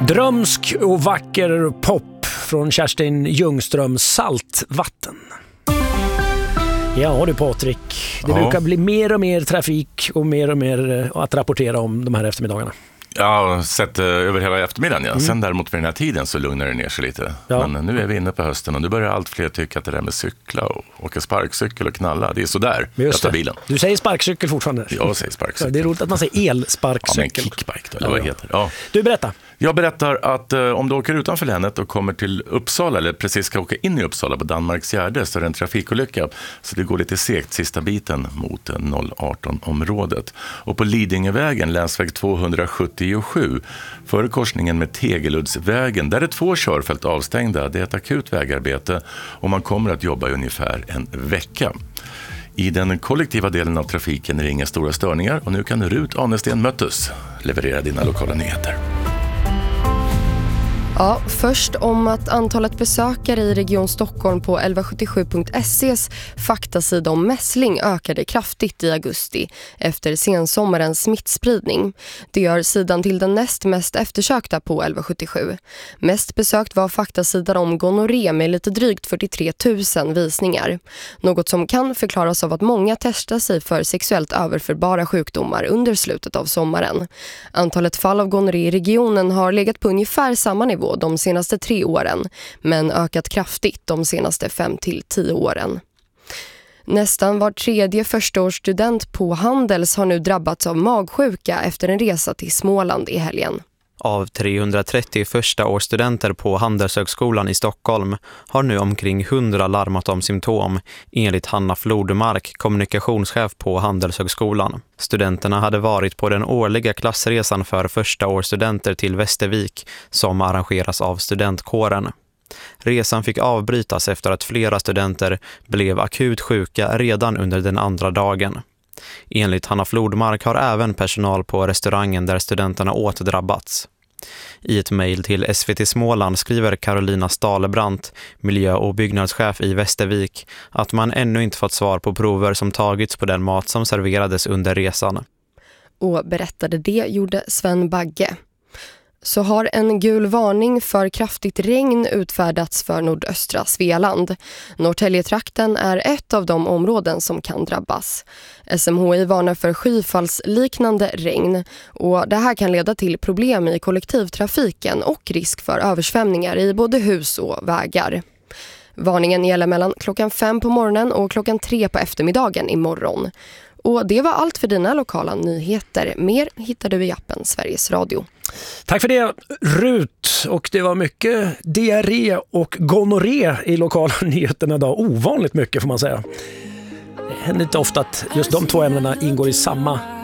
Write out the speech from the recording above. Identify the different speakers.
Speaker 1: Drömsk och vacker pop från Kerstin Ljungströms Saltvatten. Ja du Patrik, det brukar bli mer och mer trafik och mer att rapportera om de här eftermiddagarna.
Speaker 2: Ja, sett över hela eftermiddagen. Ja. Sen däremot vid den här tiden så lugnar det ner sig lite. Ja. Men nu är vi inne på hösten och nu börjar allt fler tycka att det där med cykla och åka sparkcykel och knalla, det är sådär.
Speaker 1: Just det.
Speaker 2: Bilen.
Speaker 1: Du säger sparkcykel fortfarande.
Speaker 2: Jag säger sparkcykel.
Speaker 1: Det är roligt att man säger elsparkcykel.
Speaker 2: Ja, men kickbike då, eller vad det heter. Ja.
Speaker 1: Du, berätta.
Speaker 2: Jag berättar att om du åker utanför länet och kommer till Uppsala eller precis ska åka in i Uppsala på Danmarks Gärde så är det en trafikolycka. Så det går lite segt sista biten mot 018-området. Och på Lidingövägen, länsväg 277, före korsningen med Tegeluddsvägen, där är 2 körfält avstängda. Det är ett akut vägarbete och man kommer att jobba i ungefär en vecka. I den kollektiva delen av trafiken är det inga stora störningar och nu kan Rut Anesten Möttes leverera dina lokala nyheter.
Speaker 3: Ja, först om att antalet besökare i Region Stockholm på 1177.se's faktasida om mässling ökade kraftigt i augusti efter sensommarens smittspridning. Det gör sidan till den näst mest eftersökta på 1177. Mest besökt var faktasidan om gonorré med lite drygt 43 000 visningar. Något som kan förklaras av att många testar sig för sexuellt överförbara sjukdomar under slutet av sommaren. Antalet fall av gonorré i regionen har legat på ungefär samma nivå de senaste 3 åren, men ökat kraftigt de senaste 5 till 10 åren. Nästan var tredje förstaårsstudent på Handels har nu drabbats av magsjuka efter en resa till Småland i helgen.
Speaker 4: Av 330 förstaårsstudenter på Handelshögskolan i Stockholm har nu omkring 100 larmat om symptom, enligt Hanna Flodmark, kommunikationschef på Handelshögskolan. Studenterna hade varit på den årliga klassresan för förstaårsstudenter till Västervik som arrangeras av studentkåren. Resan fick avbrytas efter att flera studenter blev akut sjuka redan under den andra dagen. Enligt Hanna Flodmark har även personal på restaurangen där studenterna åt drabbats. I ett mejl till SVT Småland skriver Carolina Stalebrant, miljö- och byggnadschef i Västervik, att man ännu inte fått svar på prover som tagits på den mat som serverades under resan.
Speaker 3: Och berättade det gjorde Sven Bagge. Så har en gul varning för kraftigt regn utfärdats för nordöstra Svealand. Norrtäljetrakten är ett av de områden som kan drabbas. SMHI varnar för skyfallsliknande regn och det här kan leda till problem i kollektivtrafiken och risk för översvämningar i både hus och vägar. Varningen gäller mellan klockan 5 på morgonen och klockan 3 på eftermiddagen imorgon. Och det var allt för dina lokala nyheter. Mer hittar du i appen Sveriges Radio.
Speaker 1: Tack för det, Rut. Och det var mycket diarré och gonorré i lokala nyheterna idag. Ovanligt mycket får man säga. Det händer inte ofta att just de 2 ämnena ingår i samma